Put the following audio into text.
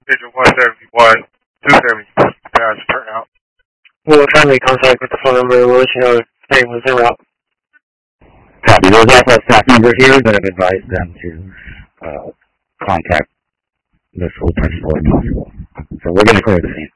Engine 171, 270, pass turnout. We'll try to make contact with the phone number. We'll let you know if anyone's en route. Copy. There's also a staff member here that I've advised them to contact the full principal if possible. So we're going to clear the scene.